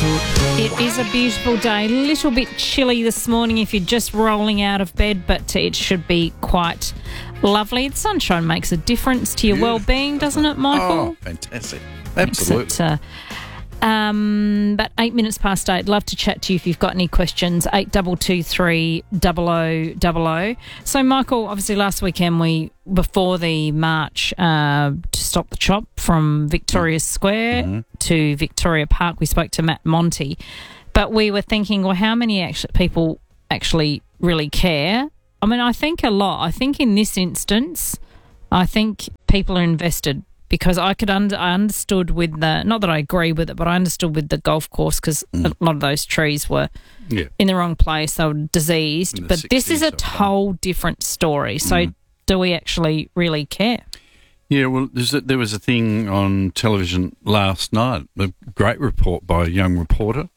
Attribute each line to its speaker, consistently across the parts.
Speaker 1: It is a beautiful day. A little bit chilly this morning if you're just rolling out of bed, but it should be quite lovely. The sunshine makes a difference to your well-being, doesn't it, Michael?
Speaker 2: Oh, fantastic. Absolutely.
Speaker 1: But 8 minutes past 8. Love to chat to you if you've got any questions. 8223 0000. So, Michael, obviously last weekend before the march to stop the chop from Victoria Square to Victoria Park, we spoke to Matt Monty. But we were thinking, well, how many people actually really care? I mean, I think a lot. I think in this instance, I think people are invested. Because I understood with not that I agree with it, but I understood with the golf course because a lot of those trees were in the wrong place, they were diseased. But this is a whole different story. So do we actually really care?
Speaker 2: Yeah, well, there was a thing on television last night, a great report by a young reporter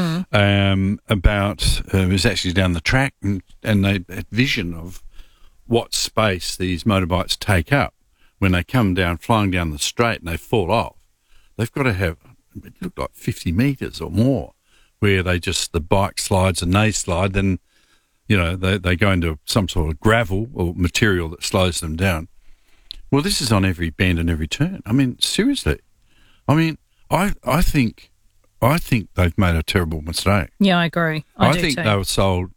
Speaker 2: about it was actually down the track and they had vision of what space these motorbikes take up. When they come down, flying down the straight and they fall off, they've got to have, it looked like 50 metres or more, where the bike slides and they slide, then, they go into some sort of gravel or material that slows them down. Well, this is on every bend and every turn. I mean, seriously. I mean, I think they've made a terrible mistake.
Speaker 1: Yeah, I agree. I do
Speaker 2: think
Speaker 1: too.
Speaker 2: They were sold,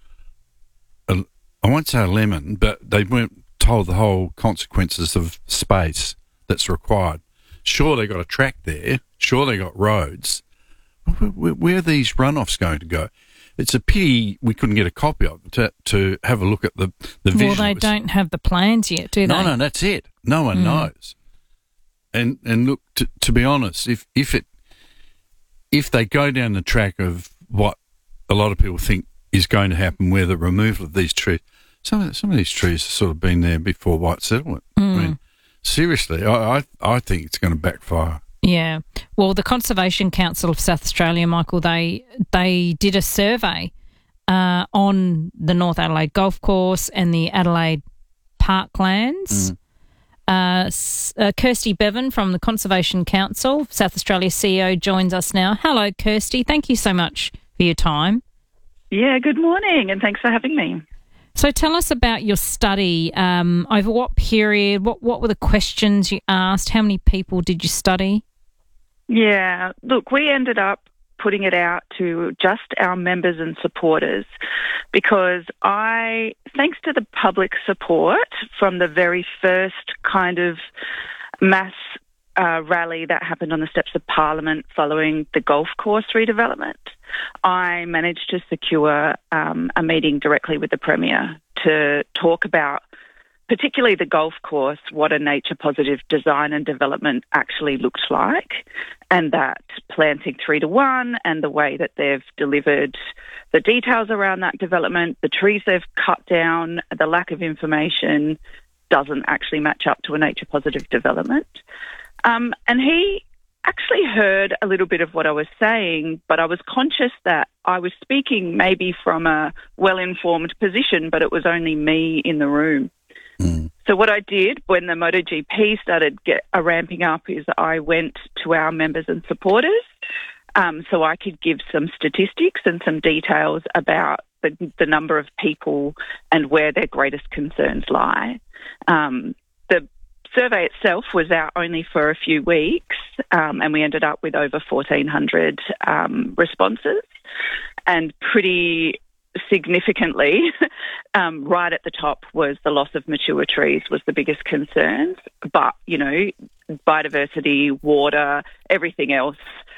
Speaker 2: I won't say a lemon, but they weren't told the whole consequences of space that's required. Sure, they got a track there. Sure, they got roads. Where are these runoffs going to go? It's a pity we couldn't get a copy of it to have a look at the vision.
Speaker 1: Well, they don't have the plans yet, do they?
Speaker 2: No, that's it. No one knows. And look, to be honest, if they go down the track of what a lot of people think is going to happen, where the removal of these trees. Some of these trees have sort of been there before white settlement. I mean, seriously, I think it's going to backfire.
Speaker 1: Yeah. Well, the Conservation Council of South Australia, Michael, they did a survey on the North Adelaide Golf Course and the Adelaide Parklands. Kirsty Bevan from the Conservation Council, South Australia CEO, joins us now. Hello, Kirsty. Thank you so much for your time.
Speaker 3: Yeah, good morning, and thanks for having me.
Speaker 1: So tell us about your study. Over what period? What were the questions you asked? How many people did you study?
Speaker 3: Yeah, look, we ended up putting it out to just our members and supporters because thanks to the public support from the very first kind of mass rally that happened on the steps of Parliament following the golf course redevelopment, I managed to secure a meeting directly with the Premier to talk about particularly the golf course, what a nature-positive design and development actually looks like, and that planting 3 to 1 and the way that they've delivered the details around that development, the trees they've cut down, the lack of information doesn't actually match up to a nature-positive development. And he actually heard a little bit of what I was saying, but I was conscious that I was speaking maybe from a well-informed position, but it was only me in the room. So what I did when the MotoGP started ramping up is I went to our members and supporters so I could give some statistics and some details about the number of people and where their greatest concerns lie. The survey itself was out only for a few weeks, and we ended up with over 1,400 responses, and pretty significantly, right at the top was the loss of mature trees was the biggest concern. But, biodiversity, water, everything else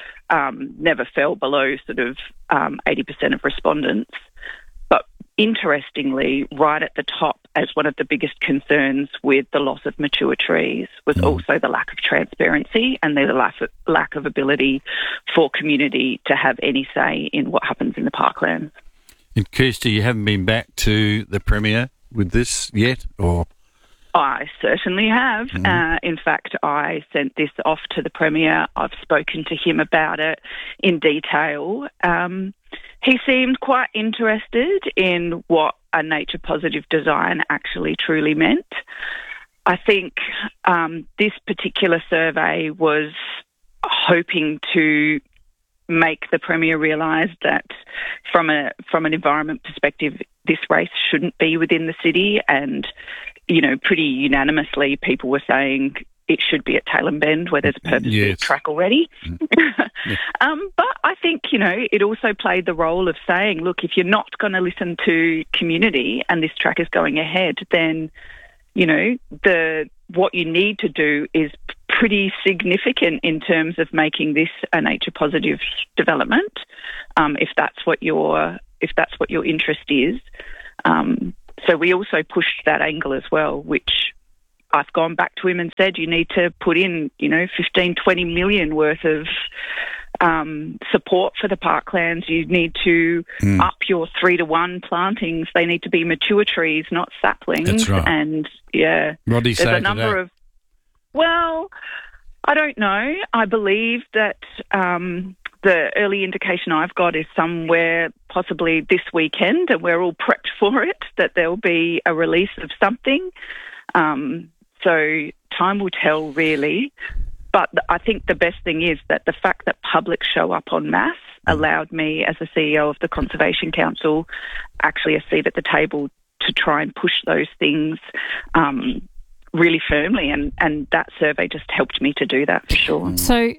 Speaker 3: never fell below sort of 80% of respondents. But interestingly, right at the top as one of the biggest concerns with the loss of mature trees was also the lack of transparency and the lack of ability for community to have any say in what happens in the parklands.
Speaker 2: And Kirsty, you haven't been back to the Premier with this yet, or?
Speaker 3: I certainly have. In fact, I sent this off to the Premier. I've spoken to him about it in detail. He seemed quite interested in what a nature-positive design actually truly meant. I think this particular survey was hoping to make the Premier realise that from an environment perspective, this race shouldn't be within the city. And, you know, pretty unanimously people were saying it should be at Tailem Bend where there's a purpose-built track already. But I think, you know, it also played the role of saying, look, if you're not going to listen to community and this track is going ahead, then, you know, what you need to do is pretty significant in terms of making this a nature positive development, if that's what your interest is. So we also pushed that angle as well, which I've gone back to him and said, you need to put in, you know, 15, 20 million worth of support for the parklands. You need to up your 3-to-1 plantings. They need to be mature trees, not saplings.
Speaker 2: That's right.
Speaker 3: And yeah,
Speaker 2: what do you say
Speaker 3: there's a number of. Well, I don't know. I believe that the early indication I've got is somewhere possibly this weekend, and we're all prepped for it, that there'll be a release of something. So time will tell, really. But I think the best thing is that the fact that public show up en masse allowed me, as the CEO of the Conservation Council, actually a seat at the table to try and push those things really firmly. And that survey just helped me to do that for sure.
Speaker 1: So,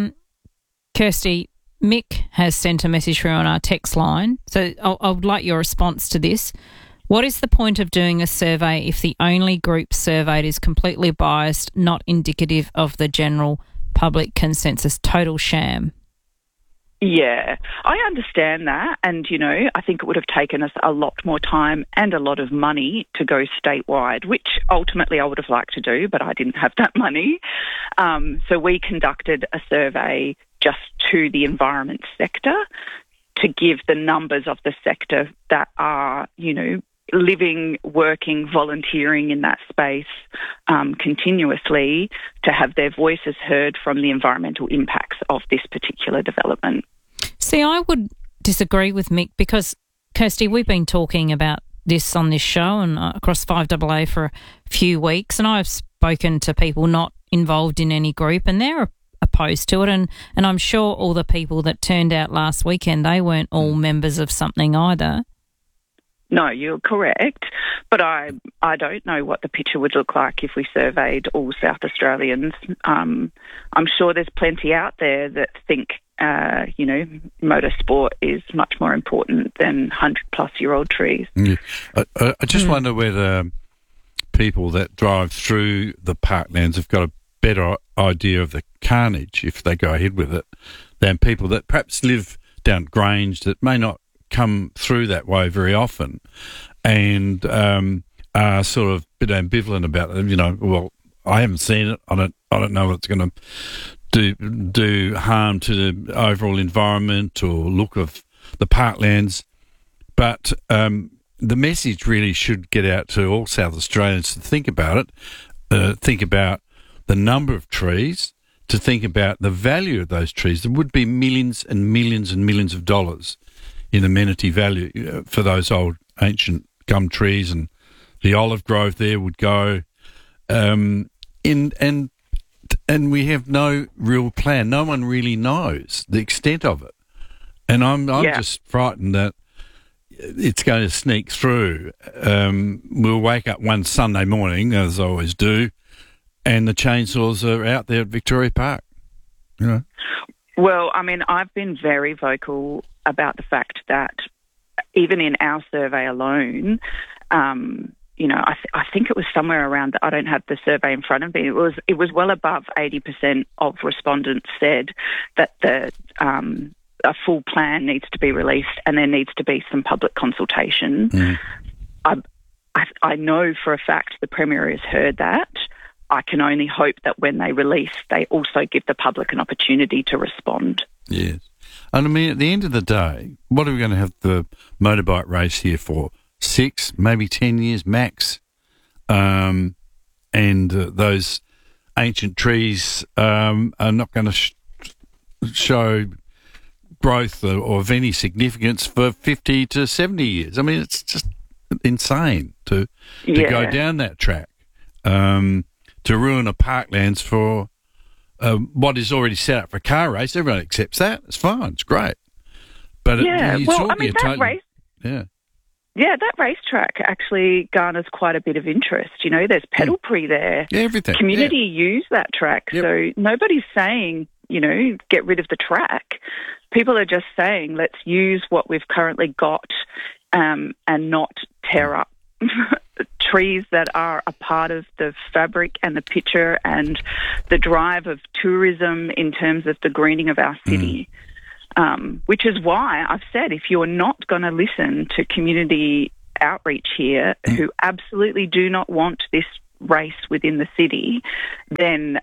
Speaker 1: Kirsty, Mick has sent a message through on our text line. So I would like your response to this. What is the point of doing a survey if the only group surveyed is completely biased, not indicative of the general public consensus? Total sham.
Speaker 3: Yeah, I understand that. And, you know, I think it would have taken us a lot more time and a lot of money to go statewide, which ultimately I would have liked to do, but I didn't have that money. So we conducted a survey just to the environment sector to give the numbers of the sector that are, you know, living, working, volunteering in that space continuously, to have their voices heard from the environmental impacts of this particular development.
Speaker 1: See, I would disagree with Mick because, Kirsty, we've been talking about this on this show and across 5AA for a few weeks, and I've spoken to people not involved in any group and they're opposed to it, and I'm sure all the people that turned out last weekend, they weren't all members of something either.
Speaker 3: No, you're correct, but I don't know what the picture would look like if we surveyed all South Australians. I'm sure there's plenty out there that think, you know, motorsport is much more important than 100-plus-year-old trees.
Speaker 2: Yeah. I just wonder whether people that drive through the parklands have got a better idea of the carnage, if they go ahead with it, than people that perhaps live down Grange that may not come through that way very often and are sort of a bit ambivalent about it. You know, well, I haven't seen it. I don't know what it's going to do harm to the overall environment or look of the parklands. But the message really should get out to all South Australians to think about it, think about the number of trees, to think about the value of those trees. There would be millions and millions and millions of dollars in amenity value for those old ancient gum trees, and the olive grove there would go. And we have no real plan. No one really knows the extent of it. And I'm just frightened that it's going to sneak through. We'll wake up one Sunday morning, as I always do, and the chainsaws are out there at Victoria Park, you know.
Speaker 3: Well, I mean, I've been very vocal about the fact that even in our survey alone, you know, I think it was somewhere around, I don't have the survey in front of me, it was well above 80% of respondents said that a full plan needs to be released and there needs to be some public consultation. I know for a fact the Premier has heard that. I can only hope that when they release, they also give the public an opportunity to respond.
Speaker 2: Yes. And I mean, at the end of the day, what are we going to have the motorbike race here for? 6, maybe 10 years max? And those ancient trees are not going to show growth or of any significance for 50 to 70 years. I mean, it's just insane to go down that track. To ruin a parklands for what is already set up for a car race. Everyone accepts that. It's fine. It's great. But
Speaker 3: that race.
Speaker 2: Yeah.
Speaker 3: Yeah, that racetrack actually garners quite a bit of interest. You know, there's pedal-pre there.
Speaker 2: Yeah, everything.
Speaker 3: Community use that track.
Speaker 2: Yep.
Speaker 3: So nobody's saying, you know, get rid of the track. People are just saying, let's use what we've currently got and not tear up trees that are a part of the fabric and the picture and the drive of tourism in terms of the greening of our city. Which is why I've said, if you're not going to listen to community outreach here, who absolutely do not want this race within the city, then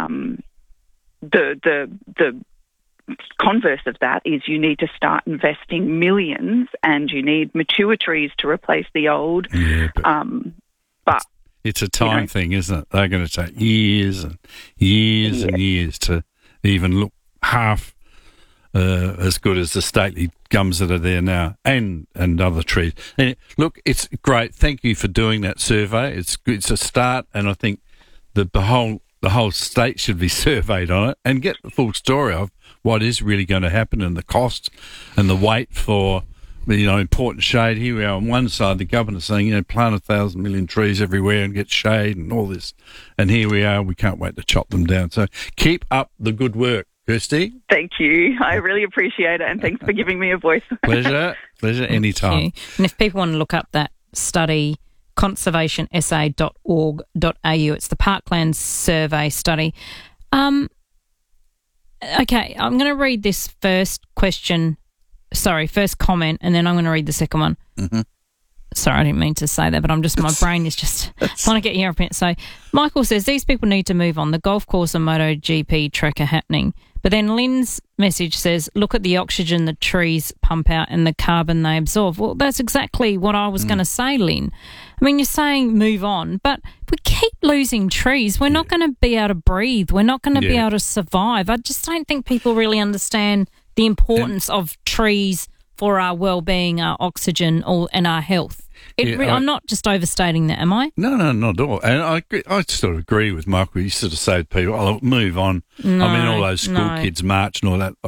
Speaker 3: the converse of that is you need to start investing millions, and you need mature trees to replace the old.
Speaker 2: Yeah,
Speaker 3: but
Speaker 2: it's a time thing, isn't it? They're going to take years and years and years to even look half as good as the stately gums that are there now, and other trees. And look, it's great. Thank you for doing that survey. It's a start, and I think the whole state should be surveyed on it and get the full story of what is really going to happen and the cost and the wait for, you know, important shade. Here we are on one side, the governor's saying, you know, plant 1,000 million trees everywhere and get shade and all this. And here we are, we can't wait to chop them down. So keep up the good work, Kirsty.
Speaker 3: Thank you. I really appreciate it, and thanks for giving me a voice.
Speaker 2: Pleasure anytime.
Speaker 1: And if people want to look up that study, conservationsa.org.au, it's the Parklands Survey study. Okay, I'm going to read this first comment, and then I'm going to read the second one.
Speaker 2: Mm-hmm.
Speaker 1: Sorry, I didn't mean to say that, but my brain is just trying to get here up in it. So Michael says, these people need to move on. The golf course and MotoGP track are happening. But then Lynn's message says, look at the oxygen the trees pump out and the carbon they absorb. Well, that's exactly what I was going to say, Lynn. I mean, you're saying move on, but if we keep losing trees, we're not going to be able to breathe. We're not going to be able to survive. I just don't think people really understand the importance of trees for our well-being, our oxygen, and our health. I'm not just overstating that, am I?
Speaker 2: No, not at all. And I sort of agree with Michael. You sort of say to people, "Oh, move on."
Speaker 1: No,
Speaker 2: I mean, all those school kids march and all that.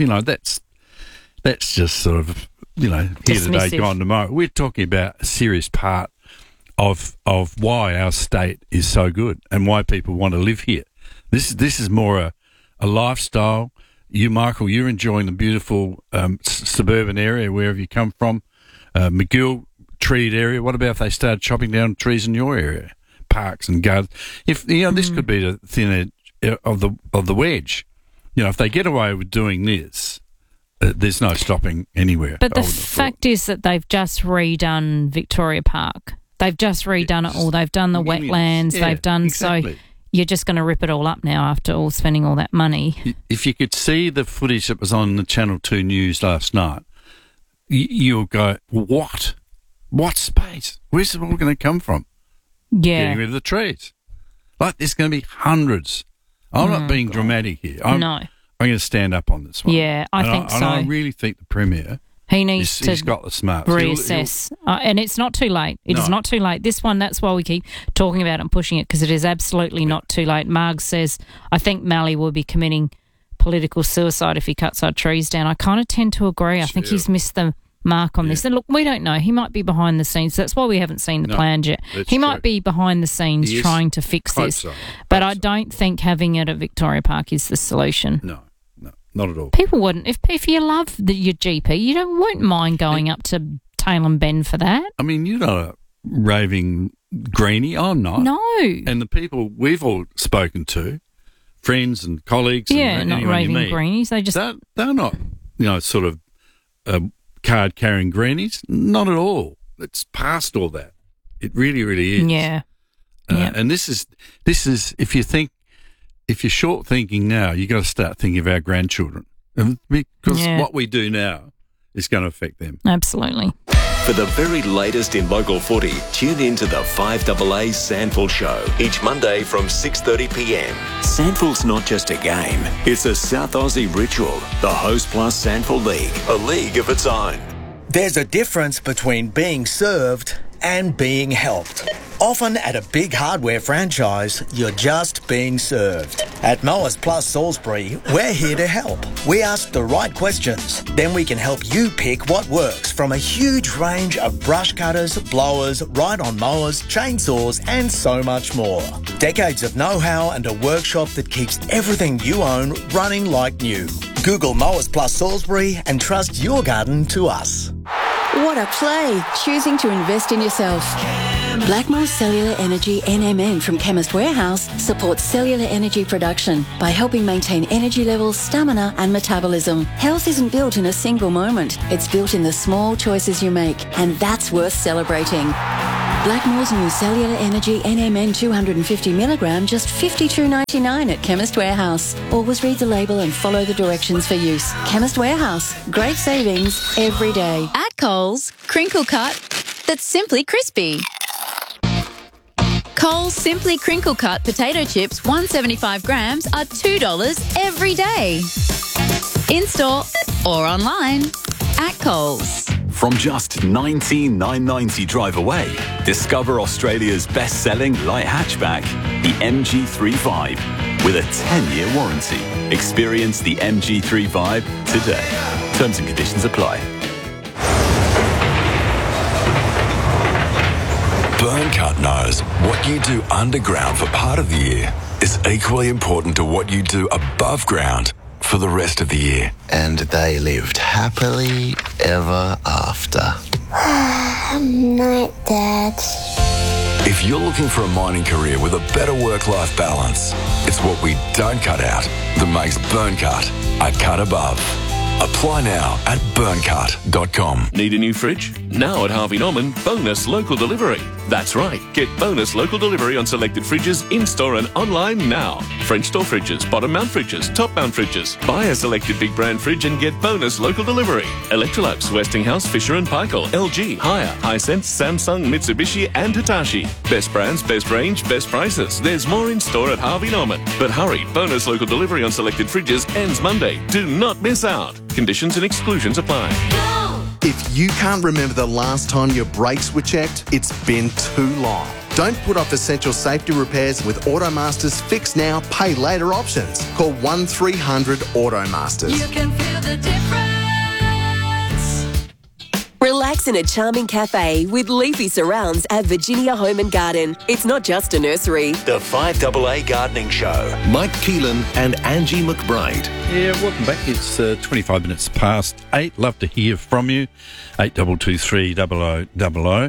Speaker 2: That's just sort of, you know, here
Speaker 1: dismissive.
Speaker 2: Today, gone tomorrow. We're talking about a serious part of why our state is so good and why people want to live here. This is more a lifestyle. You, Michael, you're enjoying the beautiful suburban area wherever you come from, McGill treed area. What about if they started chopping down trees in your area, parks and gardens? If this could be the thin edge of the wedge. You know, if they get away with doing this, there's no stopping anywhere.
Speaker 1: But the fact is that they've just redone Victoria Park. They've just redone it all. They've done the wetlands. They've done so. You're just going to rip it all up now after all spending all that money.
Speaker 2: If you could see the footage that was on the Channel 2 News last night, you'll go, what? What space? Where's it all going to come from?
Speaker 1: Yeah.
Speaker 2: Getting rid of the trees. Like, there's going to be hundreds. I'm not being dramatic here. I'm going to stand up on this one.
Speaker 1: Yeah, I think so.
Speaker 2: And I really think the Premier... He's got the smarts.
Speaker 1: Reassess. And it's not too late. It is not too late. This one, that's why we keep talking about it and pushing it, because it is absolutely not too late. Marg says, I think Malley will be committing political suicide if he cuts our trees down. I kind of tend to agree. I think he's missed the mark on this. And look, we don't know. He might be behind the scenes. That's why we haven't seen the plans yet. He might be behind the scenes trying to fix this.
Speaker 2: So.
Speaker 1: But I don't think having it at Victoria Park is the solution.
Speaker 2: No. Not at all.
Speaker 1: People wouldn't. If you love your GP, you won't mind going up to Tailem Bend for that.
Speaker 2: I mean, you're not a raving greenie. I'm not.
Speaker 1: No.
Speaker 2: And the people we've all spoken to, friends and colleagues, and
Speaker 1: not raving greenies. They just
Speaker 2: they're not, sort of card carrying greenies. Not at all. It's past all that. It really, really is.
Speaker 1: Yeah.
Speaker 2: And this is if you're short thinking now, you've got to start thinking of our grandchildren, because what we do now is going to affect them.
Speaker 1: Absolutely.
Speaker 4: For the very latest in local footy, tune in to the 5AA Sandful Show each Monday from 6:30 p.m. Sandful's not just a game, it's a South Aussie ritual. The Host Plus Sandful League, a league of its own.
Speaker 5: There's a difference between being served and being helped. Often at a big hardware franchise, you're just being served. At Mowers Plus Salisbury, we're here to help. We ask the right questions, then we can help you pick what works from a huge range of brush cutters, blowers, ride-on mowers, chainsaws and so much more. Decades of know-how and a workshop that keeps everything you own running like new. Google Mowers Plus Salisbury and trust your garden to us.
Speaker 6: What a play, choosing to invest in yourself. Blackmore Cellular Energy NMN from Chemist Warehouse supports cellular energy production by helping maintain energy levels, stamina and metabolism. Health isn't built in a single moment. It's built in the small choices you make, and that's worth celebrating. Blackmore's new Cellular Energy NMN 250mg, just $52.99 at Chemist Warehouse. Always read the label and follow the directions for use. Chemist Warehouse, great savings every day.
Speaker 7: At Coles, crinkle cut that's simply crispy. Coles Simply Crinkle Cut potato chips, 175 grams, are $2 every day. In-store or online at Coles.
Speaker 4: From just $19,990 drive away, discover Australia's best-selling light hatchback, the MG3 Vibe, with a 10-year warranty. Experience the MG3 Vibe today. Terms and conditions apply.
Speaker 8: Burncut knows what you do underground for part of the year is equally important to what you do above ground for the rest of the year.
Speaker 9: And they lived happily ever after.
Speaker 10: Night, Dad.
Speaker 8: If you're looking for a mining career with a better work-life balance, it's what we don't cut out that makes Burncut a cut above. Apply now at burncut.com.
Speaker 11: Need a new fridge? Now at Harvey Norman, bonus local delivery. That's right. Get bonus local delivery on selected fridges in-store and online now. French door fridges, bottom mount fridges, top mount fridges. Buy a selected big brand fridge and get bonus local delivery. Electrolux, Westinghouse, Fisher & Paykel, LG, Haier, Hisense, Samsung, Mitsubishi and Hitachi. Best brands, best range, best prices. There's more in store at Harvey Norman. But hurry, bonus local delivery on selected fridges ends Monday. Do not miss out. Conditions and exclusions apply.
Speaker 12: If you can't remember the last time your brakes were checked, it's been too long. Don't put off essential safety repairs with Automaster's Fix Now, Pay Later options. Call 1300 Automasters.
Speaker 13: You can feel the difference. Relax in a charming cafe with leafy surrounds at Virginia Home and Garden. It's not just a nursery.
Speaker 4: The 5AA Gardening Show. Mike Keelan and Angie McBride.
Speaker 2: Yeah, welcome back. It's 25 minutes past 8. Love to hear from you. 8223 0000.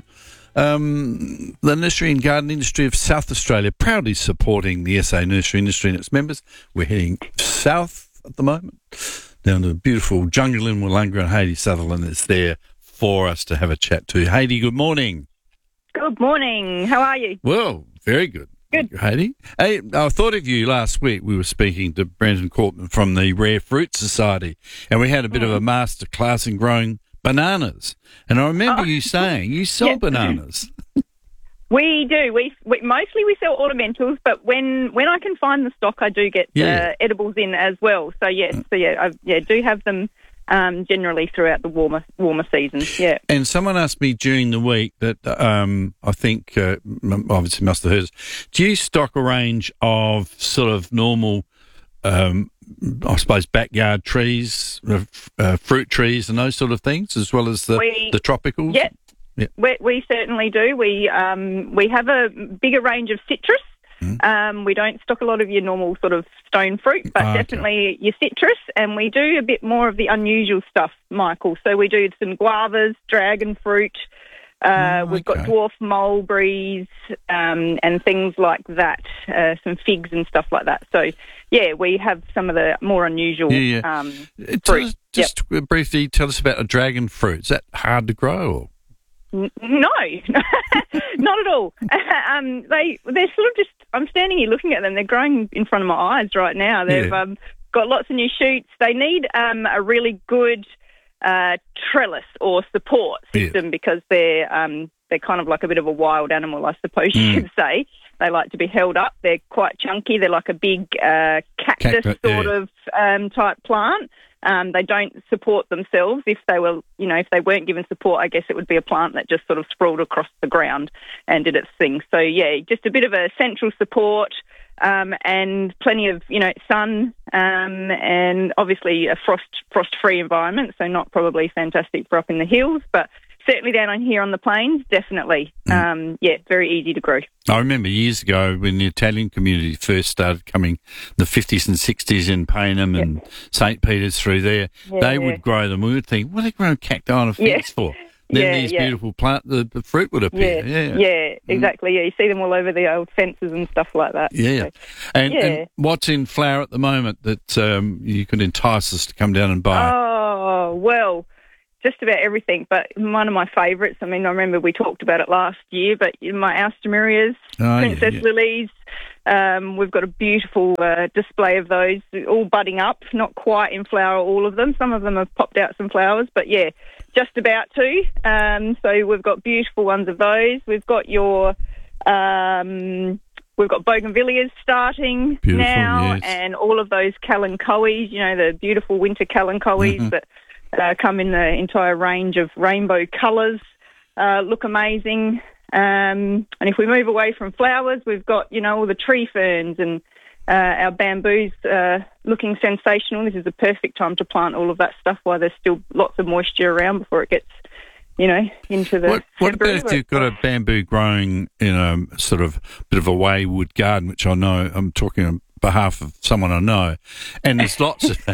Speaker 2: The nursery and garden industry of South Australia proudly supporting the SA nursery industry and its members. We're heading south at the moment, down to the beautiful jungle in Wollonga, and Hayley Sutherland is there for us to have a chat to. Hayley, good morning.
Speaker 14: Good morning. How are you?
Speaker 2: Well, very good. Good. Hayley. Hey, I thought of you last week. We were speaking to Brandon Cortman from the Rare Fruit Society, and we had a bit of a master class in growing bananas. And I remember you saying you sell bananas.
Speaker 14: We do. We mostly we sell ornamentals, but when I can find the stock, I do get edibles in as well. So yes, I do have them generally throughout the warmer seasons. Yeah.
Speaker 2: And someone asked me during the week that I think obviously must have heard us. Do you stock a range of sort of normal, I suppose, backyard trees, fruit trees, and those sort of things, as well as the tropicals?
Speaker 14: Yeah. Yeah. We certainly do. We have a bigger range of citrus. We don't stock a lot of your normal sort of stone fruit, but definitely your citrus, and we do a bit more of the unusual stuff, Michael. So we do some guavas, dragon fruit. We've got dwarf mulberries and things like that, some figs and stuff like that. So, yeah, we have some of the more unusual fruit.
Speaker 2: Just briefly tell us about a dragon fruit. Is that hard to grow? Or?
Speaker 14: No, not at all. They're sort of just, I'm standing here looking at them. They're growing in front of my eyes right now. They've got lots of new shoots. They need a really good trellis or support system because they're kind of like a bit of a wild animal, I suppose you could say. They like to be held up. They're quite chunky. They're like a big cactus sort of type plant. They don't support themselves. If they weren't given support, I guess it would be a plant that just sort of sprawled across the ground and did its thing. So, yeah, just a bit of a central support, and plenty of, sun, and obviously a frost-free environment, so not probably fantastic for up in the hills, but certainly down on here on the plains, definitely. Very easy to grow.
Speaker 2: I remember years ago when the Italian community first started coming, the 50s and 60s in Paynham and St. Peter's through there, they would grow them. We would think, what are they growing cacti on a fence for? Then these beautiful the fruit would appear.
Speaker 14: Exactly. Yeah, you see them all over the old fences and stuff like that.
Speaker 2: Yeah.
Speaker 14: So,
Speaker 2: and what's in flower at the moment that you could entice us to come down and buy?
Speaker 14: Oh, well, just about everything, but one of my favourites, I remember we talked about it last year, but my Alstomerias, Princess Lilies, we've got a beautiful display of those, all budding up, not quite in flower, all of them. Some of them have popped out some flowers, but just about to. So we've got beautiful ones of those. We've got we've got bougainvilleas starting now, and all of those kalanchoes, the beautiful winter kalanchoes that come in the entire range of rainbow colours, look amazing. And if we move away from flowers, we've got, all the tree ferns and our bamboos looking sensational. This is the perfect time to plant all of that stuff while there's still lots of moisture around before it gets, into the
Speaker 2: What about if you've got a bamboo growing in a sort of bit of a wayward garden, which I know, I'm talking on behalf of someone I know, and there's lots of,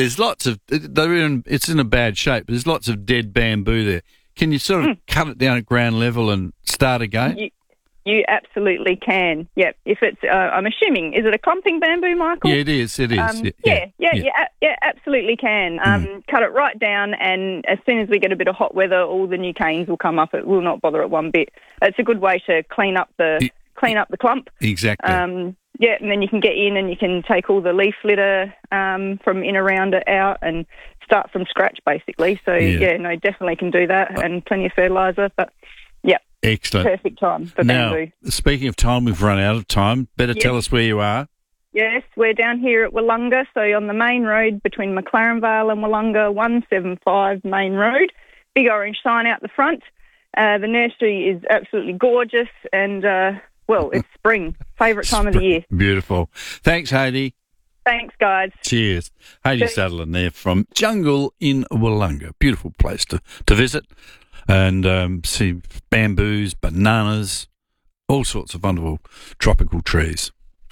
Speaker 2: it's in a bad shape, but there's lots of dead bamboo there. Can you sort of cut it down at ground level and start again?
Speaker 14: You absolutely can. Yep. If it's, I'm assuming, is it a clumping bamboo, Michael?
Speaker 2: Yeah, it is. It is.
Speaker 14: Yeah, absolutely can. Cut it right down, and as soon as we get a bit of hot weather, all the new canes will come up. It will not bother it one bit. It's a good way to clean up the clump.
Speaker 2: Exactly.
Speaker 14: And then you can get in and you can take all the leaf litter from in around it out and start from scratch, basically. So, definitely can do that, and plenty of fertiliser. But,
Speaker 2: excellent.
Speaker 14: Perfect time for bamboo.
Speaker 2: Now, speaking of time, we've run out of time. Better tell us where you are.
Speaker 14: Yes, we're down here at Wollonga, so on the main road between McLaren Vale and Wollonga, 175 Main Road. Big orange sign out the front. The nursery is absolutely gorgeous, and, it's spring. Favourite time of the year.
Speaker 2: Beautiful. Thanks, Heidi.
Speaker 14: Thanks, guys.
Speaker 2: Cheers. Heidi Sutherland there from Jungle in Wollonga. Beautiful place to visit and see bamboos, bananas, all sorts of wonderful tropical trees.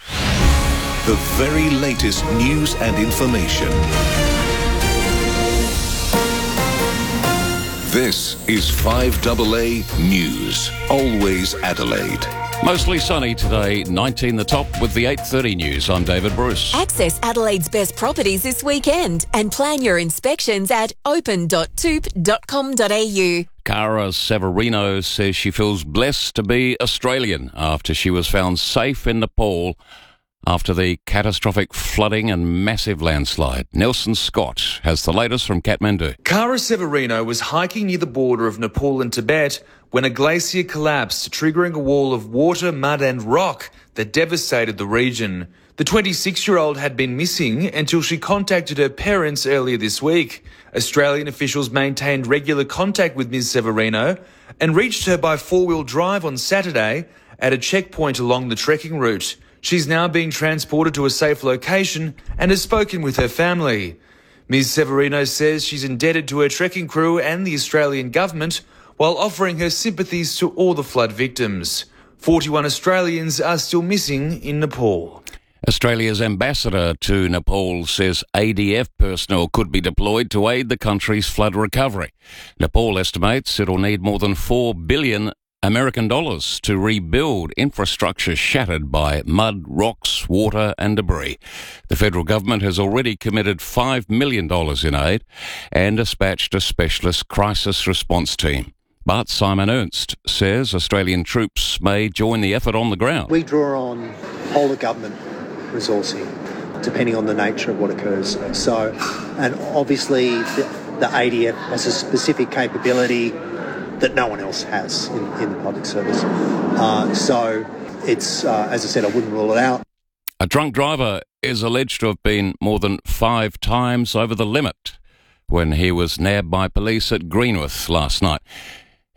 Speaker 4: The very latest news and information. This is 5AA News. Always Adelaide.
Speaker 10: Mostly sunny today, 19 the top with the 8:30 news. I'm David Bruce.
Speaker 13: Access Adelaide's best properties this weekend and plan your inspections at open.toop.com.au.
Speaker 10: Cara Severino says she feels blessed to be Australian after she was found safe in Nepal after the catastrophic flooding and massive landslide. Nelson Scott has the latest from Kathmandu.
Speaker 15: Cara Severino was hiking near the border of Nepal and Tibet when a glacier collapsed, triggering a wall of water, mud and rock that devastated the region. The 26-year-old had been missing until she contacted her parents earlier this week. Australian officials maintained regular contact with Ms. Severino and reached her by four-wheel drive on Saturday at a checkpoint along the trekking route. She's now being transported to a safe location and has spoken with her family. Ms. Severino says she's indebted to her trekking crew and the Australian government while offering her sympathies to all the flood victims. 41 Australians are still missing in Nepal.
Speaker 10: Australia's ambassador to Nepal says ADF personnel could be deployed to aid the country's flood recovery. Nepal estimates it'll need more than $4 billion American dollars to rebuild infrastructure shattered by mud, rocks, water and debris. The federal government has already committed $5 million in aid and dispatched a specialist crisis response team. But Simon Ernst says Australian troops may join the effort on the ground.
Speaker 16: We draw on whole of government resourcing, depending on the nature of what occurs. So, and obviously the ADF has a specific capability that no one else has in the public service. So it's, as I said, I wouldn't rule it out.
Speaker 10: A drunk driver is alleged to have been more than 5 times over the limit when he was nabbed by police at Greenwith last night.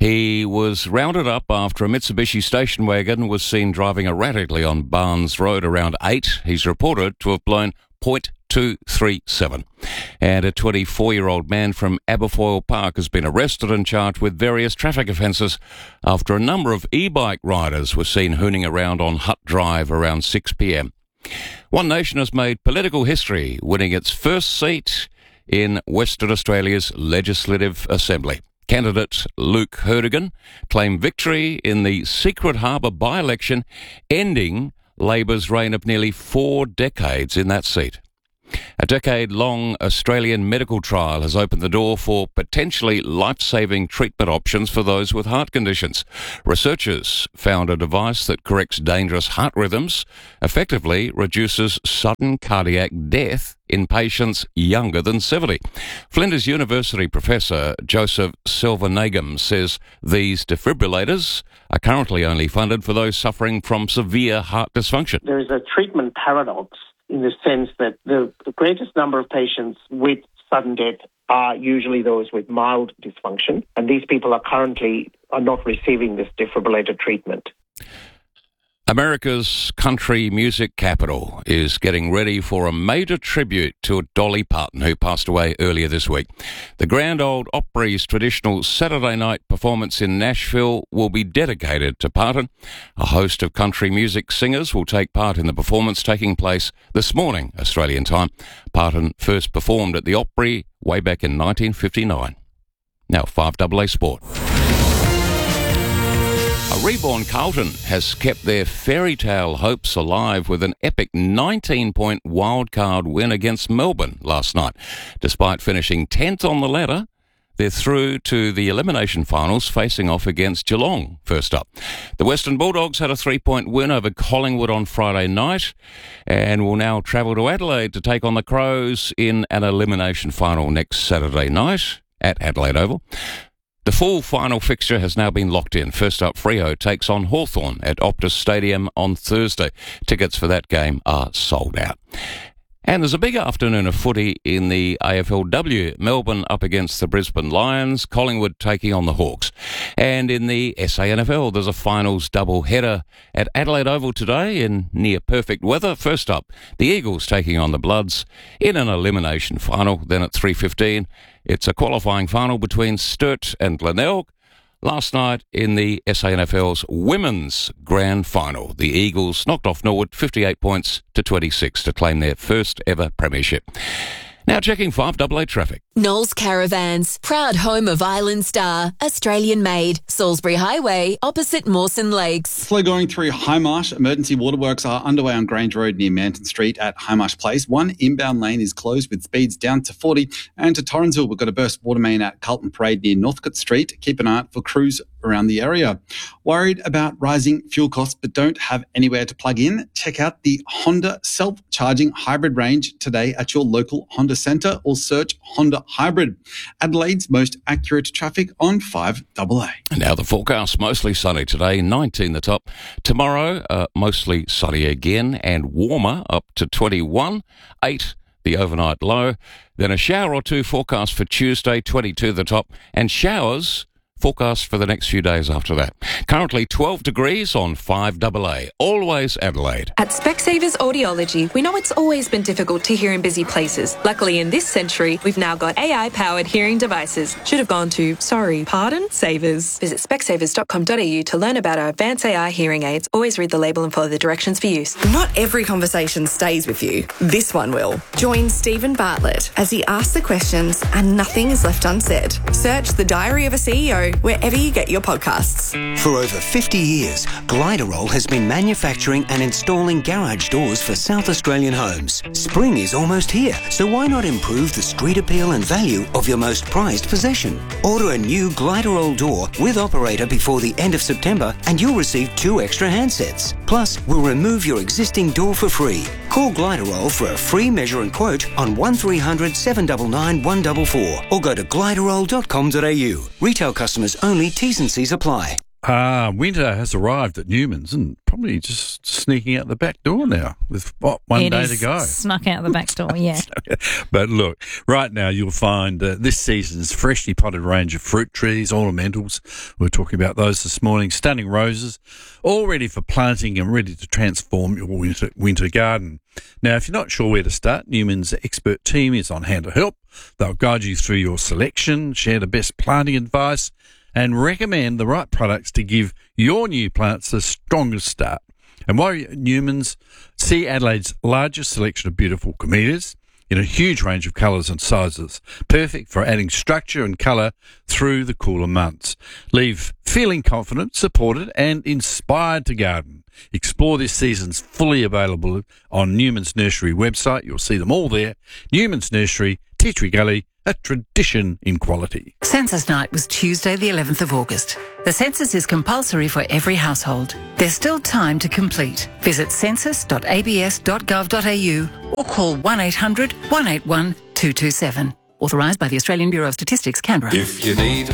Speaker 10: He was rounded up after a Mitsubishi station wagon was seen driving erratically on Barnes Road around 8. He's reported to have blown .237. And a 24-year-old man from Aberfoyle Park has been arrested and charged with various traffic offences after a number of e-bike riders were seen hooning around on Hutt Drive around 6 p.m. One Nation has made political history, winning its first seat in Western Australia's Legislative Assembly. Candidate Luke Herdigan claimed victory in the Secret Harbour by-election, ending Labor's reign of nearly 4 decades in that seat. A decade-long Australian medical trial has opened the door for potentially life-saving treatment options for those with heart conditions. Researchers found a device that corrects dangerous heart rhythms, effectively reduces sudden cardiac death in patients younger than 70. Flinders University professor Joseph Silvanagam says these defibrillators are currently only funded for those suffering from severe heart dysfunction.
Speaker 17: There is a treatment paradox in the sense that the greatest number of patients with sudden death are usually those with mild dysfunction, and these people are not receiving this defibrillator treatment.
Speaker 10: America's country music capital is getting ready for a major tribute to Dolly Parton, who passed away earlier this week. The Grand Ole Opry's traditional Saturday night performance in Nashville will be dedicated to Parton. A host of country music singers will take part in the performance, taking place this morning, Australian time. Parton first performed at the Opry way back in 1959. Now, 5AA Sport. A reborn Carlton has kept their fairy tale hopes alive with an epic 19-point wildcard win against Melbourne last night. Despite finishing 10th on the ladder, they're through to the elimination finals, facing off against Geelong first up. The Western Bulldogs had a 3-point win over Collingwood on Friday night and will now travel to Adelaide to take on the Crows in an elimination final next Saturday night at Adelaide Oval. The full final fixture has now been locked in. First up, Freo takes on Hawthorn at Optus Stadium on Thursday. Tickets for that game are sold out. And there's a big afternoon of footy in the AFLW. Melbourne up against the Brisbane Lions, Collingwood taking on the Hawks. And in the SANFL, there's a finals double-header at Adelaide Oval today in near-perfect weather. First up, the Eagles taking on the Bloods in an elimination final. Then at 3:15, it's a qualifying final between Sturt and Glenelg. Last night in the SANFL's Women's Grand Final, the Eagles knocked off Norwood 58 points to 26 to claim their first ever premiership. Now checking 5AA traffic.
Speaker 13: Knowles Caravans, proud home of Island Star, Australian made, Salisbury Highway, opposite Mawson Lakes.
Speaker 18: Slow going through Highmarsh. Emergency waterworks are underway on Grange Road near Manton Street at Highmarsh Place. One inbound lane is closed with speeds down to 40. And to Torrensville, we've got a burst water main at Carlton Parade near Northcote Street. Keep an eye out for crews around the area. Worried about rising fuel costs but don't have anywhere to plug in? Check out the Honda self-charging hybrid range today at your local Honda centre or search Honda Hybrid. Adelaide's most accurate traffic on 5AA.
Speaker 10: And now the forecast, mostly sunny today, 19 the top. Tomorrow, mostly sunny again and warmer, up to 21, 8 the overnight low. Then a shower or two forecast for Tuesday, 22 the top, and showers forecast for the next few days after that. Currently 12 degrees on 5AA. Always Adelaide.
Speaker 19: At Specsavers Audiology, we know it's always been difficult to hear in busy places. Luckily, in this century, we've now got AI-powered hearing devices. Should have gone to, Savers. Visit specsavers.com.au to learn about our advanced AI hearing aids. Always read the label and follow the directions for use.
Speaker 20: Not every conversation stays with you. This one will. Join Stephen Bartlett as he asks the questions and nothing is left unsaid. Search The Diary of a CEO wherever you get your podcasts.
Speaker 21: For over 50 years, Gliderol has been manufacturing and installing garage doors for South Australian homes. Spring is almost here, so why not improve the street appeal and value of your most prized possession? Order a new Gliderol door with operator before the end of September and you'll receive 2 extra handsets. Plus, we'll remove your existing door for free. Call Gliderol for a free measure and quote on 1300 799 144 or go to gliderol.com.au. Retail customers only, T's and C's apply.
Speaker 2: Winter has arrived at Newman's and probably just sneaking out the back door now with, one day to go.
Speaker 1: Snuck out the back door, yeah.
Speaker 2: But look, right now you'll find this season's freshly potted range of fruit trees, ornamentals. We were talking about those this morning. Stunning roses, all ready for planting and ready to transform your winter garden. Now, if you're not sure where to start, Newman's expert team is on hand to help. They'll guide you through your selection, share the best planting advice, and recommend the right products to give your new plants the strongest start. And while you're at Newman's, see Adelaide's largest selection of beautiful camellias in a huge range of colours and sizes, perfect for adding structure and colour through the cooler months. Leave feeling confident, supported and inspired to garden. Explore this season's fully available on Newman's Nursery website. You'll see them all there. Newman's Nursery, Tea Tree Gully, a tradition in quality.
Speaker 3: Census night was Tuesday the 11th of August. The census is compulsory for every household. There's still time to complete. Visit census.abs.gov.au or call 1800 181 227. Authorised by the Australian Bureau of Statistics, Canberra.
Speaker 8: If you need